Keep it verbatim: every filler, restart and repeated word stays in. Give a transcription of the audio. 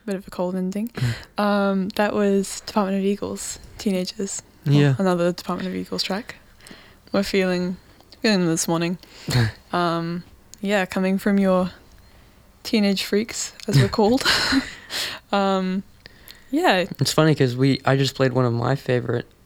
bit of a cold ending. Um, that was Department of Eagles, Teenagers. Well, Yeah. another Department of Eagles track. We're feeling feeling them this morning. um, yeah, coming from your teenage freaks, as we're called. um, yeah. It's funny because we I just played one of my favorite